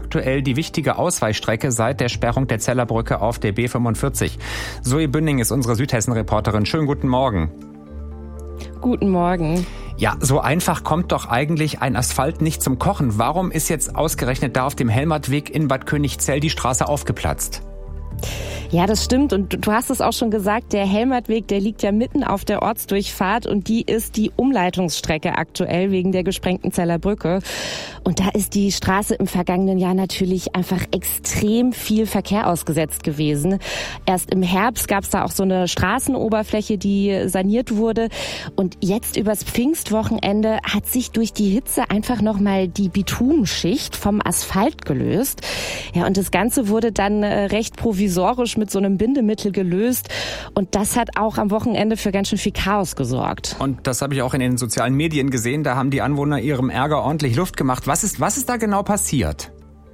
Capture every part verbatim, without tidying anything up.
aktuell die wichtige Ausweichstrecke seit der Sperrung der Zellerbrücke auf der B fünfundvierzig. Zoe Bünning ist unsere Südhessen-Reporterin. Schönen guten Morgen. Guten Morgen. Ja, so einfach kommt doch eigentlich ein Asphalt nicht zum Kochen. Warum ist jetzt ausgerechnet da auf dem Helmertweg in Bad Königszell die Straße aufgeplatzt? Ja, das stimmt. Und du hast es auch schon gesagt, der Helmertweg, der liegt ja mitten auf der Ortsdurchfahrt und die ist die Umleitungsstrecke aktuell wegen der gesprengten Zeller Brücke. Und da ist die Straße im vergangenen Jahr natürlich einfach extrem viel Verkehr ausgesetzt gewesen. Erst im Herbst gab es da auch so eine Straßenoberfläche, die saniert wurde. Und jetzt übers Pfingstwochenende hat sich durch die Hitze einfach nochmal die Bitumenschicht vom Asphalt gelöst. Ja, und das Ganze wurde dann recht provisorisch mit so einem Bindemittel gelöst. Und das hat auch am Wochenende für ganz schön viel Chaos gesorgt. Und das habe ich auch in den sozialen Medien gesehen. Da haben die Anwohner ihrem Ärger ordentlich Luft gemacht. Was ist, was ist da genau passiert?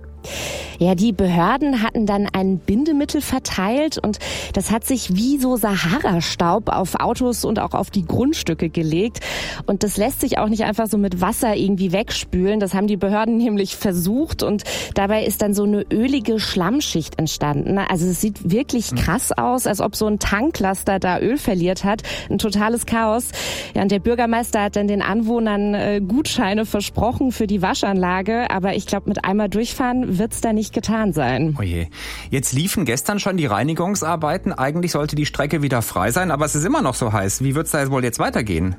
Ja, die Behörden hatten dann ein Bindemittel verteilt und das hat sich wie so Sahara-Staub auf Autos und auch auf die Grundstücke gelegt. Und das lässt sich auch nicht einfach so mit Wasser irgendwie wegspülen. Das haben die Behörden nämlich versucht und dabei ist dann so eine ölige Schlammschicht entstanden. Also es sieht wirklich krass aus, als ob so ein Tanklaster da Öl verliert hat. Ein totales Chaos. Ja, und der Bürgermeister hat dann den Anwohnern äh, Gutscheine versprochen für die Waschanlage. Aber ich glaube, mit einmal durchfahren wird's da nicht getan sein. Oh je. Jetzt liefen gestern schon die Reinigungsarbeiten. Eigentlich sollte die Strecke wieder frei sein, aber es ist immer noch so heiß. Wie wird's da wohl jetzt weitergehen?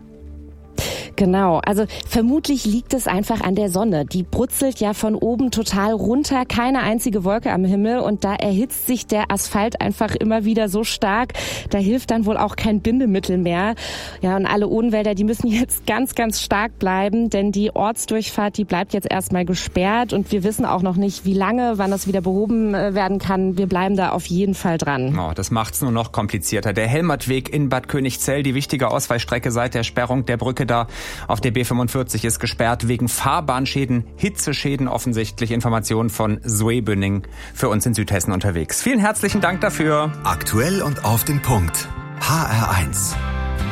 Genau, also vermutlich liegt es einfach an der Sonne. Die brutzelt ja von oben total runter, keine einzige Wolke am Himmel und da erhitzt sich der Asphalt einfach immer wieder so stark, da hilft dann wohl auch kein Bindemittel mehr. Ja, und alle Odenwälder, die müssen jetzt ganz, ganz stark bleiben, denn die Ortsdurchfahrt, die bleibt jetzt erstmal gesperrt und wir wissen auch noch nicht, wie lange, wann das wieder behoben werden kann. Wir bleiben da auf jeden Fall dran. Oh, das macht's nur noch komplizierter. Der Helmertweg in Bad Königszell, die wichtige Ausweichstrecke seit der Sperrung der Brücke da auf der B fünfundvierzig ist gesperrt wegen Fahrbahnschäden, Hitzeschäden offensichtlich. Informationen von Zoe Bünning für uns in Südhessen unterwegs. Vielen herzlichen Dank dafür. Aktuell und auf den Punkt. H R eins.